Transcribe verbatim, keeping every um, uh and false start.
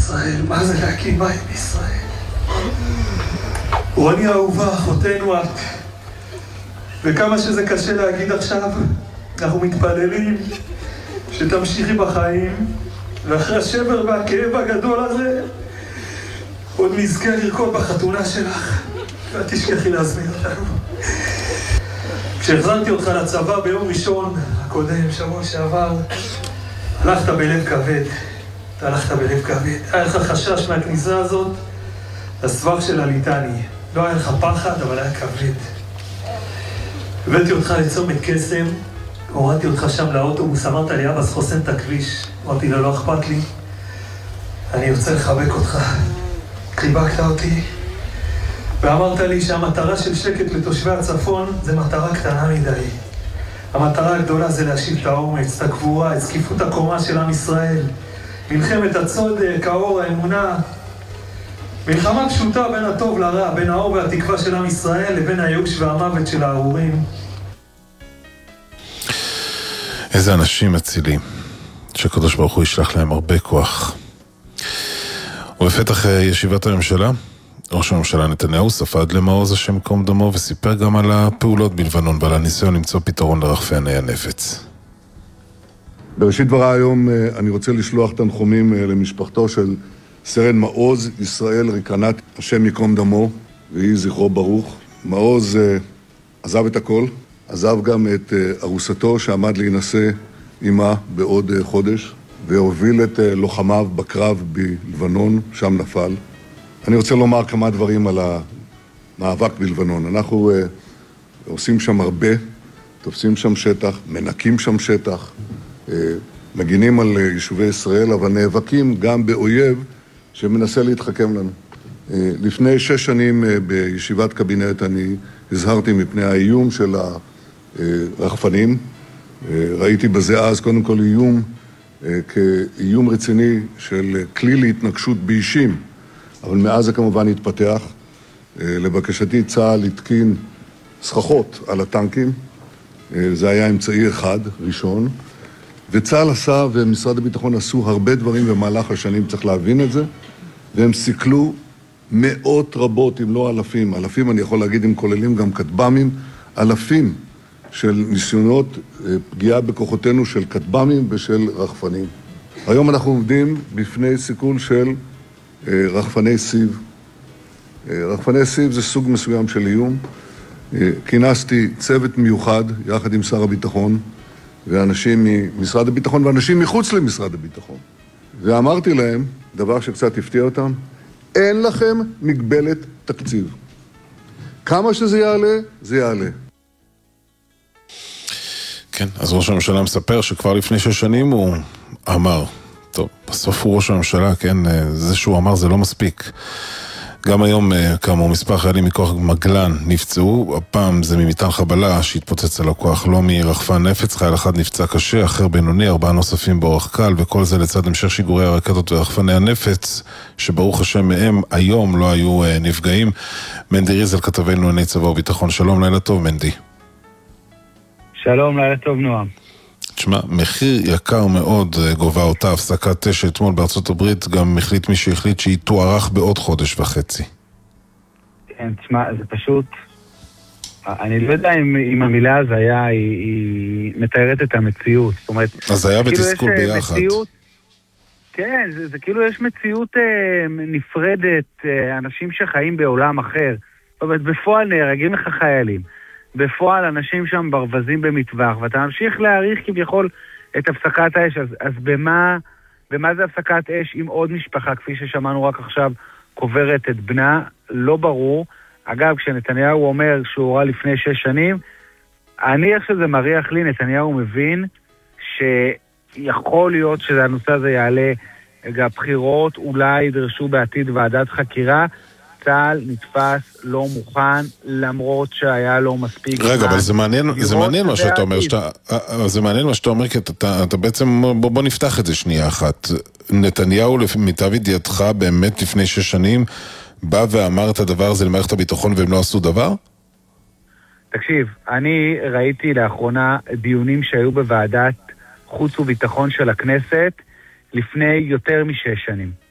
ישראל, מה זה להקים בית בישראל? רוני האהובה, אחותנו את. וכמה שזה קשה להגיד עכשיו, אנחנו מתפללים שתמשיכי בחיים, ואחרי השבר והכאב הגדול הזה, עוד נזכה לרקוד בחתונה שלך, ואת תשכחי להזמין אותנו. כשהחזרתי אותך לצבא ביום ראשון הקודם, שבוע שעבר, הלכת בלב כבד. אתה הלכת בלב כבד. היה לך חשש מהכניסה הזאת, הסבך של הליטני. לא היה לך פחד, אבל היה כבד. הבאתי אותך לצומת קסם, הורדתי אותך שם לאוטובוס, אמרת לי, אבא, חוסם את הכביש. אמרתי לו, לא אכפת לי. אני רוצה לחבק אותך. חיבקת אותי, ואמרת לי שהמטרה של שקט לתושבי הצפון זה מטרה קטנה מדי. המטרה הגדולה זה להשיב את האומץ, את הגבורה, את זקיפות הקומה של עם ישראל. מלחמת הצודק, האור, האמונה. מלחמה פשוטה בין הטוב לרע, בין האור והתקווה של עם ישראל לבין הייאוש והמוות של הארורים. איזה אנשים מצילים, שקדוש ברוך הוא ישלח להם הרבה כוח. ובפתח ישיבת הממשלה, ראש הממשלה נתניהו ספד למעוז השם קום דמו וסיפר גם על הפעולות בלבנון ועל הניסיון למצוא פתרון לרחפני הנפץ. בראשית דבריי היום אני רוצה לשלוח תנחומים למשפחתו של סרן מעוז ישראל ריקנת, השם יקום דמו, ויהי זכרו ברוך. מעוז עזב את הכל, עזב גם את ארוסתו שעמד להינשא עמה בעוד חודש, והוביל את לוחמיו בקרב בלבנון, שם נפל. אני רוצה לומר כמה דברים על המאבק בלבנון. אנחנו uh, עושים שם הרבה, תופסים שם שטח, מנקים שם שטח, uh, מגינים על uh, יישובי ישראל, אבל נאבקים גם באויב שמנסה להתחכם לנו. Uh, לפני שש שנים uh, בישיבת קבינט אני הזהרתי מפני האיום של הרחפנים. Uh, ראיתי בזה אז קודם כל איום, uh, כאיום רציני של כלי להתנגשות באישים. אבל מאז זה כמובן התפתח. לבקשתי צה"ל התקין סככות על הטנקים. זה היה אמצעי אחד, ראשון. וצה"ל עשה ומשרד הביטחון עשו הרבה דברים במהלך השנים, צריך להבין את זה. והם סיכלו מאות רבות, אם לא אלפים. אלפים, אני יכול להגיד, הם כוללים גם כטב"מים, אלפים של ניסיונות פגיעה בכוחותינו של כטב"מים ושל רחפנים. היום אנחנו עומדים בפני סיכול של רחפני סיב. רחפני סיב זה סוג מסוים של איום. כינסתי צוות מיוחד יחד עם שר הביטחון ואנשים ממשרד הביטחון ואנשים מחוץ למשרד הביטחון. ואמרתי להם, דבר שקצת הפתיע אותם, אין לכם מגבלת תקציב. כמה שזה יעלה, זה יעלה. כן, אז ראש הממשלה מספר שכבר לפני שש שנים הוא אמר, טוב, בסוף הוא ראש הממשלה, כן, זה שהוא אמר זה לא מספיק. גם היום, כאמור, מספר חיילים מכוח מגלן נפצעו, הפעם זה ממטען חבלה שהתפוצץ על הכוח, לא מרחפן נפץ, חייל אחד נפצע קשה, אחר בינוני, ארבעה נוספים באורח קל, וכל זה לצד המשך שיגורי הרקטות ורחפני הנפץ, שברוך השם מהם היום לא היו נפגעים. מנדי ריזל, כתבנו לענייני צבא וביטחון, שלום, לילה טוב מנדי. שלום, לילה טוב נועם. תשמע, מחיר יקר מאוד גובה אותה הפסקת אש אתמול בארצות הברית, גם החליט מי שהחליט שהיא תוארך בעוד חודש וחצי. כן, תשמע, זה פשוט, אני לא יודע אם, אם המילה הזו היה, היא, היא מתארת את המציאות. זאת אומרת, אז היה בתסכול ביחד. מציאות, כן, זה, זה כאילו יש מציאות אה, נפרדת, אה, אנשים שחיים בעולם אחר. זאת אומרת, בפועל נהרגים לך חיילים. בפועל אנשים שם ברווזים במטווח, ואתה ממשיך להאריך כביכול את הפסקת האש. אז, אז במה, במה זה הפסקת אש עם עוד משפחה, כפי ששמענו רק עכשיו, קוברת את בנה? לא ברור. אגב, כשנתניהו אומר שהוא הורה לפני שש שנים, אני איך שזה מריח לי, נתניהו מבין שיכול להיות שהנושא הזה יעלה בחירות, אולי ידרשו בעתיד ועדת חקירה. צה"ל נתפס לא מוכן, למרות שהיה לו מספיק. רגע, אבל זה מעניין, זה מעניין מה שאתה אומר, שאתה, זה מעניין מה שאתה אומר, כי אתה, אתה בעצם, בוא, בוא נפתח את זה שנייה אחת. נתניהו, למיטב ידיעתך, באמת לפני שש שנים, בא ואמר את הדבר הזה למערכת הביטחון והם לא עשו דבר? תקשיב, אני ראיתי לאחרונה דיונים שהיו בוועדת חוץ וביטחון של הכנסת לפני יותר משש שנים.